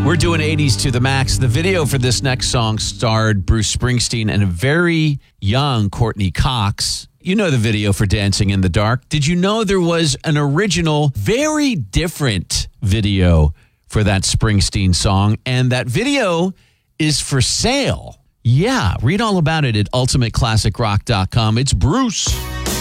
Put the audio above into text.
We're doing 80s to the max. The video for this next song starred Bruce Springsteen and a very young Courtney Cox. You know the video for Dancing in the Dark. Did you know there was an original, very different video for that Springsteen song? And that video is for sale. Yeah, read all about it at ultimateclassicrock.com. It's Bruce.